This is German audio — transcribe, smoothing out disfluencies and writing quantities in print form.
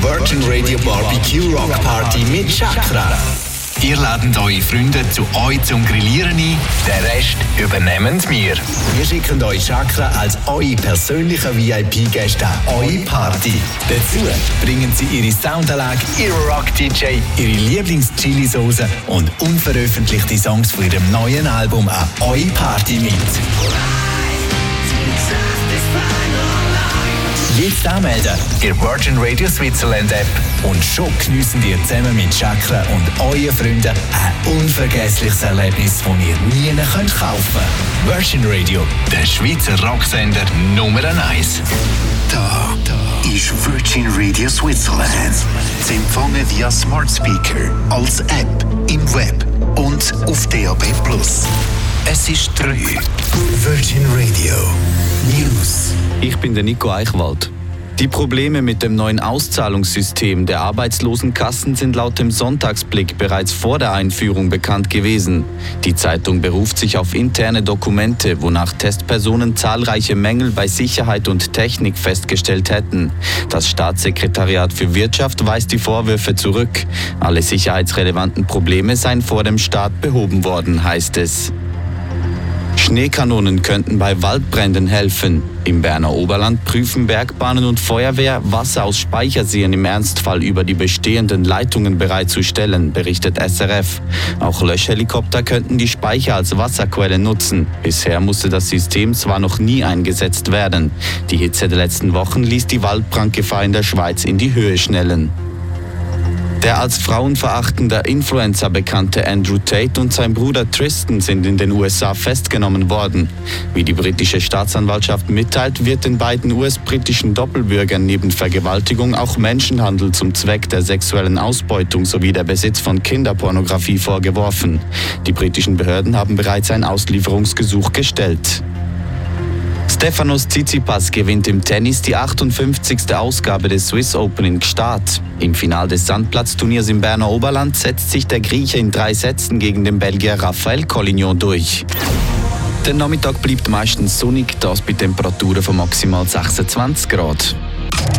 Virgin Radio Barbecue Rock Party mit Chakra. Ihr ladet eure Freunde zu euch zum Grillieren ein, den Rest übernehmen wir. Wir schicken euch Chakra als eure persönlichen VIP-Gäste an eure Party. Dazu bringen sie ihre Soundanlage, ihre Rock-DJ, ihre Lieblings-Chili-Sauce und unveröffentlichte Songs von ihrem neuen Album an eure Party mit. Jetzt anmelden, ihr Virgin Radio Switzerland App und schon geniessen ihr zusammen mit Chakra und euren Freunden ein unvergessliches Erlebnis, das ihr nie kaufen könnt. Virgin Radio, der Schweizer Rocksender Nummer 1. Da ist Virgin Radio Switzerland. Zu empfangen via Smart Speaker, als App, im Web und auf DAB+. Es ist 3. Virgin Radio News. Ich bin der Nico Eichwald. Die Probleme mit dem neuen Auszahlungssystem der Arbeitslosenkassen sind laut dem Sonntagsblick bereits vor der Einführung bekannt gewesen. Die Zeitung beruft sich auf interne Dokumente, wonach Testpersonen zahlreiche Mängel bei Sicherheit und Technik festgestellt hätten. Das Staatssekretariat für Wirtschaft weist die Vorwürfe zurück. Alle sicherheitsrelevanten Probleme seien vor dem Staat behoben worden, heißt es. Schneekanonen könnten bei Waldbränden helfen. Im Berner Oberland prüfen Bergbahnen und Feuerwehr, Wasser aus Speicherseen im Ernstfall über die bestehenden Leitungen bereitzustellen, berichtet SRF. Auch Löschhelikopter könnten die Speicher als Wasserquelle nutzen. Bisher musste das System zwar noch nie eingesetzt werden. Die Hitze der letzten Wochen ließ die Waldbrandgefahr in der Schweiz in die Höhe schnellen. Der als frauenverachtender Influencer bekannte Andrew Tate und sein Bruder Tristan sind in den USA festgenommen worden. Wie die britische Staatsanwaltschaft mitteilt, wird den beiden US-britischen Doppelbürgern neben Vergewaltigung auch Menschenhandel zum Zweck der sexuellen Ausbeutung sowie der Besitz von Kinderpornografie vorgeworfen. Die britischen Behörden haben bereits ein Auslieferungsgesuch gestellt. Stefanos Tsitsipas gewinnt im Tennis die 58. Ausgabe des Swiss Open in Gstaad. Im Finale des Sandplatzturniers im Berner Oberland setzt sich der Grieche in 3 Sätzen gegen den Belgier Raphael Collignon durch. Der Nachmittag bleibt meistens sonnig, das bei Temperaturen von maximal 26 Grad.